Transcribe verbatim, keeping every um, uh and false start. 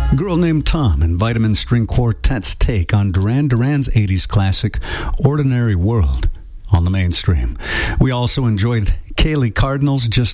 Girl Named Tom and Vitamin String Quartet's take on Duran Duran's eighties classic, Ordinary World, on the mainstream. We also enjoyed Kaylee Cardinals, Just